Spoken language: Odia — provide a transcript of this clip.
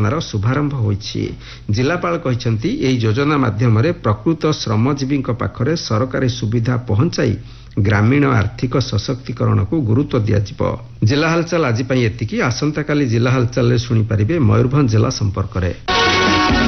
ଯୋଜନାର ଶୁଭାରମ୍ଭ ହୋଇଛି। ଜିଲ୍ଲାପାଳ କହିଛନ୍ତି ଏହି ଯୋଜନା ମାଧ୍ୟମରେ ପ୍ରକୃତ ଶ୍ରମଜୀବୀଙ୍କ ପାଖରେ ସରକାରୀ ସୁବିଧା ପହଞ୍ଚାଇ ଗ୍ରାମୀଣ ଆର୍ଥିକ ସଶକ୍ତିକରଣକୁ ଗୁରୁତ୍ୱ ଦିଆଯିବ। ଜିଲ୍ଲା ହାଲଚାଲ ଆଜି ପାଇଁ ଏତିକି। ଆସନ୍ତାକାଲି ଜିଲ୍ଲା ହାଲଚାଲରେ ଶୁଣିପାରିବେ ମୟୂରଭଞ୍ଜ ଜିଲ୍ଲା ସମ୍ପର୍କରେ।